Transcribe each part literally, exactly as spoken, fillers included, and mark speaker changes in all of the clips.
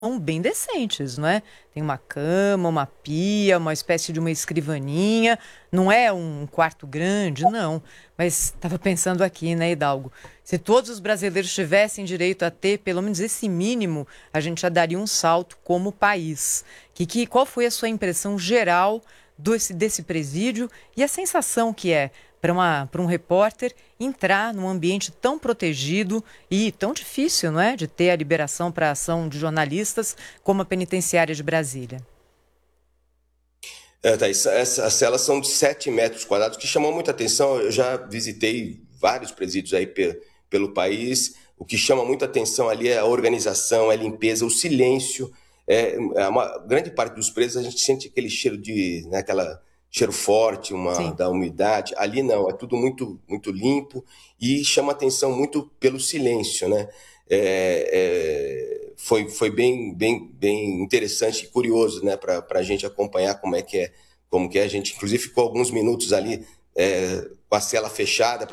Speaker 1: São bem decentes, não é? Tem uma cama, uma pia, uma espécie de uma escrivaninha, não é um quarto grande, não. Mas estava pensando aqui, né, Hidalgo? Se todos os brasileiros tivessem direito a ter pelo menos esse mínimo, a gente já daria um salto como país. Que, que, qual foi a sua impressão geral desse, desse presídio e a sensação que é para uma, para um repórter entrar num ambiente tão protegido e tão difícil, não é? De ter a liberação para a ação de jornalistas como a penitenciária de Brasília.
Speaker 2: É, Thaís, essa- as celas são de sete metros quadrados, que chamou muita atenção. Eu já visitei vários presídios aí pe- pelo país. O que chama muita atenção ali é a organização, é a limpeza, o silêncio. É, é uma grande parte dos presos a gente sente aquele cheiro de, né, aquela cheiro forte, uma
Speaker 1: Sim.
Speaker 2: da umidade. Ali não, é tudo muito muito limpo e chama atenção muito pelo silêncio, né? É, é, foi, foi bem, bem, bem interessante e curioso, né, para a gente acompanhar como é que é, como que é. A gente, inclusive, ficou alguns minutos ali é, com a cela fechada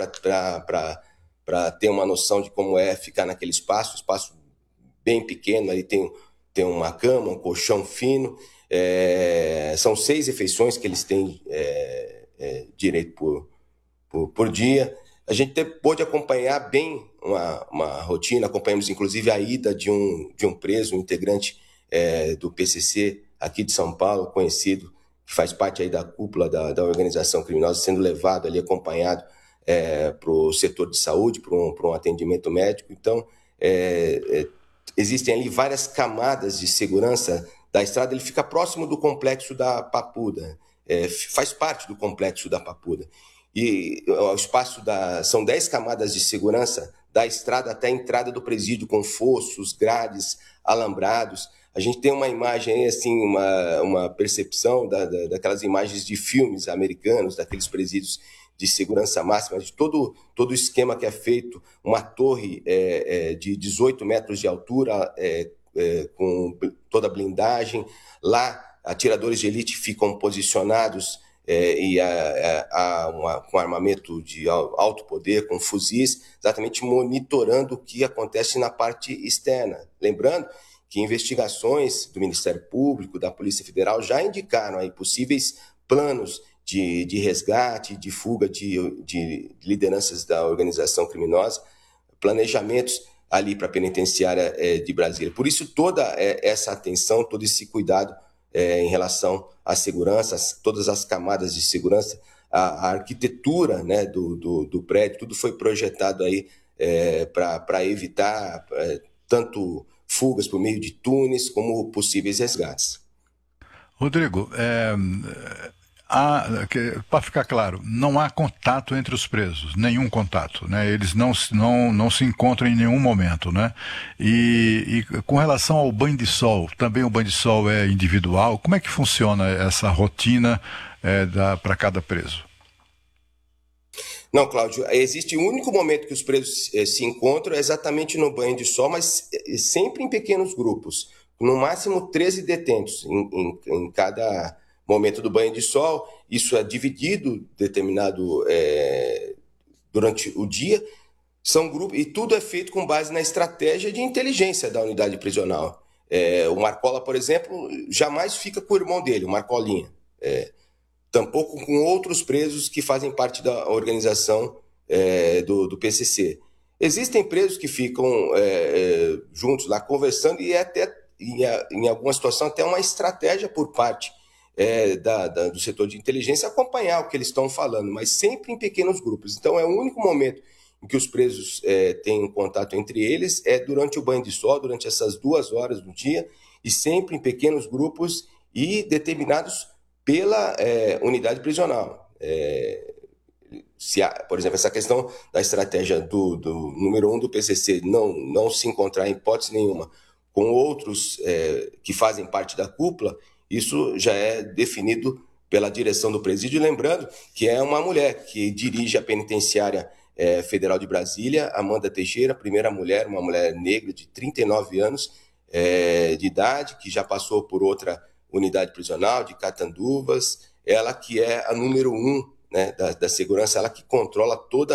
Speaker 2: para ter uma noção de como é ficar naquele espaço, espaço bem pequeno, aí tem, tem uma cama, um colchão fino, é, são seis refeições que eles têm é, é, direito por, por, por dia. A gente te, pôde acompanhar bem uma, uma rotina, acompanhamos inclusive a ida de um, de um preso, um integrante é, do P C C aqui de São Paulo, conhecido, que faz parte aí da cúpula da, da organização criminosa, sendo levado ali, acompanhado é, para o setor de saúde, para um, um atendimento médico. Então, é, é, existem ali várias camadas de segurança da estrada, ele fica próximo do complexo da Papuda, é, faz parte do complexo da Papuda. E o espaço da. São dez camadas de segurança da estrada até a entrada do presídio, com fossos, grades, alambrados. A gente tem uma imagem aí, assim, uma, uma percepção da, da, daquelas imagens de filmes americanos, daqueles presídios de segurança máxima, de todo, todo o esquema que é feito, uma torre é, é, de dezoito metros de altura, é, é, com toda a blindagem. Lá, atiradores de elite ficam posicionados é, e a, a, a uma, com armamento de alto poder, com fuzis, exatamente monitorando o que acontece na parte externa. Lembrando que investigações do Ministério Público, da Polícia Federal, já indicaram aí possíveis planos de, de resgate, de fuga de, de lideranças da organização criminosa, planejamentos ali para a penitenciária é, de Brasília. Por isso, toda é, essa atenção, todo esse cuidado é, em relação à segurança, todas as camadas de segurança, a, a arquitetura, né, do, do, do prédio, tudo foi projetado aí é, para evitar é, tanto fugas por meio de túneis como possíveis resgates.
Speaker 3: Rodrigo, é, para ficar claro, não há contato entre os presos, nenhum contato, né? Eles não, não, não se encontram em nenhum momento, né? E, e com relação ao banho de sol, também o banho de sol é individual. Como é que funciona essa rotina é, para cada preso?
Speaker 2: Não, Cláudio, existe um único momento que os presos eh, se encontram é exatamente no banho de sol, mas eh, sempre em pequenos grupos, no máximo treze detentos em, em, em cada momento do banho de sol. Isso é dividido, determinado é, durante o dia. São grupos, e tudo é feito com base na estratégia de inteligência da unidade prisional. É, o Marcola, por exemplo, jamais fica com o irmão dele, o Marcolinha. É, tampouco com outros presos que fazem parte da organização é, do, do P C C. Existem presos que ficam é, é, juntos lá conversando e é até, em, em alguma situação, até uma estratégia por parte é, da, da, do setor de inteligência acompanhar o que eles estão falando, mas sempre em pequenos grupos. Então, é o único momento em que os presos é, têm um contato entre eles, é durante o banho de sol, durante essas duas horas do dia, e sempre em pequenos grupos e determinados pela é, unidade prisional. É, se há, por exemplo, essa questão da estratégia do, do número um do P C C não, não se encontrar em hipótese nenhuma com outros é, que fazem parte da cúpula, isso já é definido pela direção do presídio, lembrando que é uma mulher que dirige a penitenciária é, federal de Brasília, Amanda Teixeira, primeira mulher, uma mulher negra de trinta e nove anos é, de idade, que já passou por outra unidade prisional de Catanduvas, ela que é a número um, né, da, da segurança, ela que controla toda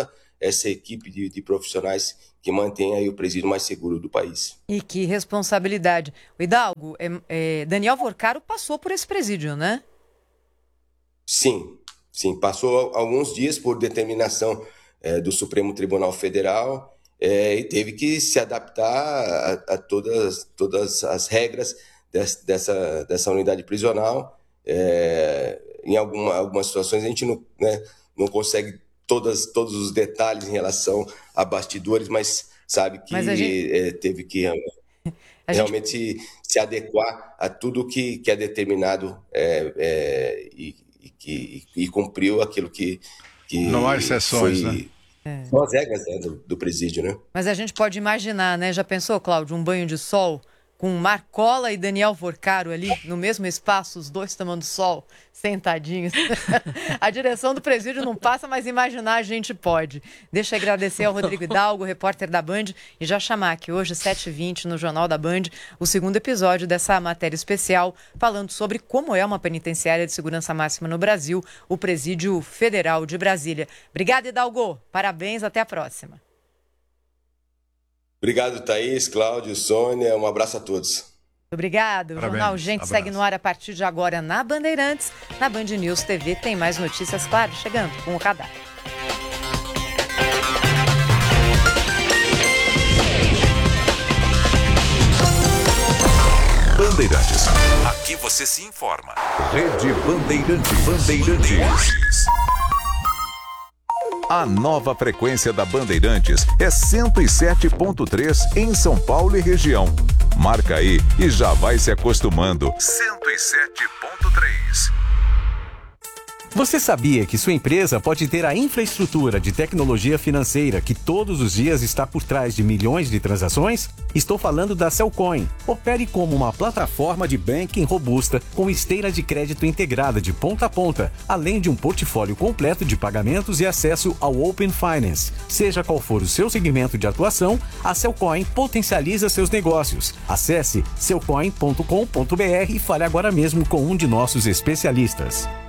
Speaker 2: essa equipe de, de profissionais que mantém aí o presídio mais seguro do país.
Speaker 1: E que responsabilidade. O Hidalgo, é, é, Daniel Vorcaro passou por esse presídio, né?
Speaker 2: Sim, sim. Passou alguns dias por determinação é, do Supremo Tribunal Federal é, e teve que se adaptar a, a todas, todas as regras dessa, dessa, dessa unidade prisional. É, em alguma, algumas situações a gente não, né, não consegue todas, todos os detalhes em relação a bastidores, mas sabe que mas gente... é, teve que realmente gente... se, se adequar a tudo que, que é determinado é, é, e, e, que, e cumpriu aquilo que, que
Speaker 3: não há exceções,
Speaker 2: foi...
Speaker 3: né?
Speaker 2: É. São as regras, né, do, do presídio, né?
Speaker 1: Mas a gente pode imaginar, né? Já pensou, Cláudio, um banho de sol com Marcola e Daniel Vorcaro ali no mesmo espaço, os dois tomando sol, sentadinhos. A direção do presídio não passa, mas imaginar a gente pode. Deixa eu agradecer ao Rodrigo Hidalgo, repórter da Band, e já chamar que hoje, sete e vinte, no Jornal da Band, o segundo episódio dessa matéria especial, falando sobre como é uma penitenciária de segurança máxima no Brasil, o Presídio Federal de Brasília. Obrigada, Hidalgo. Parabéns, até a próxima.
Speaker 2: Obrigado, Thaís, Cláudio, Sônia. Um abraço a todos.
Speaker 1: Obrigado. O Jornal Gente abraço. Segue no ar a partir de agora na Bandeirantes. Na Band News T V tem mais notícias, claro, chegando com o radar.
Speaker 4: Bandeirantes. Aqui você se informa. Rede Bandeirantes. Bandeirantes. A nova frequência da Bandeirantes é cento e sete ponto três em São Paulo e região. Marca aí e já vai se acostumando. cento e sete ponto três.
Speaker 5: Você sabia que sua empresa pode ter a infraestrutura de tecnologia financeira que todos os dias está por trás de milhões de transações? Estou falando da Cellcoin. Opere como uma plataforma de banking robusta com esteira de crédito integrada de ponta a ponta, além de um portfólio completo de pagamentos e acesso ao Open Finance. Seja qual for o seu segmento de atuação, a Cellcoin potencializa seus negócios. Acesse cellcoin ponto com ponto br e fale agora mesmo com um de nossos especialistas.